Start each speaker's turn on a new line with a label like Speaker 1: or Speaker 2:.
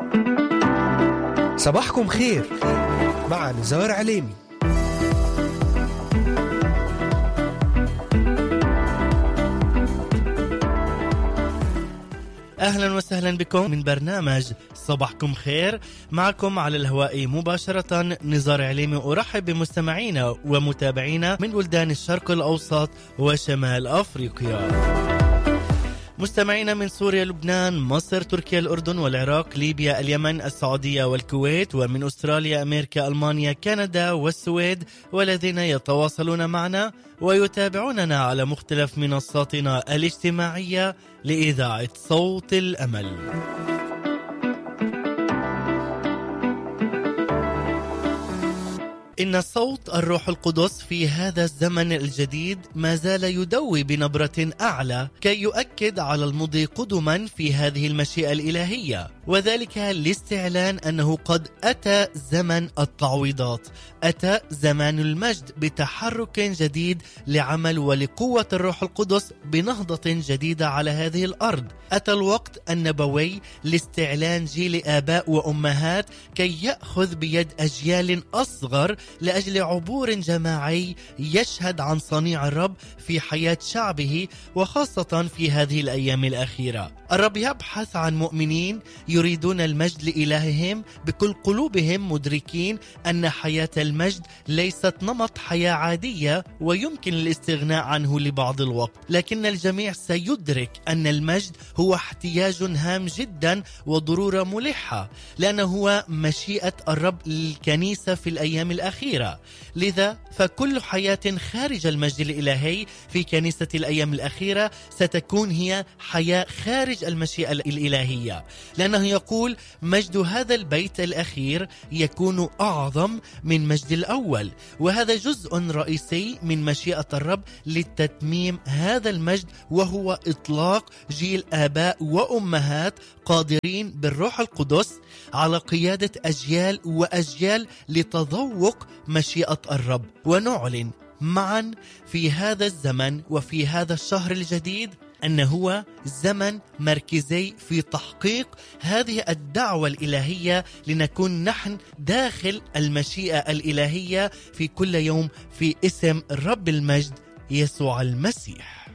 Speaker 1: صباحكم خير مع نزار عليمي.
Speaker 2: أهلا وسهلا بكم من برنامج صباحكم خير، معكم على الهواء مباشرة نزار عليمي. أرحب بمستمعينا ومتابعينا من بلدان الشرق الأوسط وشمال أفريقيا، مستمعينا من سوريا، لبنان، مصر، تركيا، الأردن والعراق، ليبيا، اليمن، السعودية والكويت، ومن أستراليا، أمريكا، ألمانيا، كندا والسويد، والذين يتواصلون معنا ويتابعوننا على مختلف منصاتنا الاجتماعية لإذاعة صوت الأمل. إن صوت الروح القدس في هذا الزمن الجديد ما زال يدوي بنبرة أعلى كي يؤكد على المضي قدما في هذه المشيئة الإلهية، وذلك لاستعلان أنه قد أتى زمن التعويضات، أتى زمان المجد بتحرك جديد لعمل ولقوة الروح القدس بنهضة جديدة على هذه الأرض. أتى الوقت النبوي لاستعلان جيل آباء وأمهات كي يأخذ بيد أجيال أصغر لأجل عبور جماعي يشهد عن صنيع الرب في حياة شعبه، وخاصة في هذه الأيام الأخيرة. الرب يبحث عن مؤمنين يريدون المجد لإلههم بكل قلوبهم، مدركين أن حياة المجد ليست نمط حياة عادية ويمكن الاستغناء عنه لبعض الوقت، لكن الجميع سيدرك أن المجد هو احتياج هام جدا وضرورة ملحة، لأنه هو مشيئة الرب للكنيسة في الأيام الأخيرة. لذا فكل حياة خارج المجد الإلهي في كنيسة الأيام الأخيرة ستكون هي حياة خارج المشيئة الإلهية، لأنه يقول مجد هذا البيت الأخير يكون أعظم من مجد الأول، وهذا جزء رئيسي من مشيئة الرب لتتميم هذا المجد، وهو إطلاق جيل آباء وأمهات قادرين بالروح القدس على قيادة أجيال وأجيال لتذوق مشيئة الرب. ونعلن معا في هذا الزمن وفي هذا الشهر الجديد أنه هو زمن مركزي في تحقيق هذه الدعوة الإلهية، لنكون نحن داخل المشيئة الإلهية في كل يوم في اسم الرب المجد يسوع المسيح.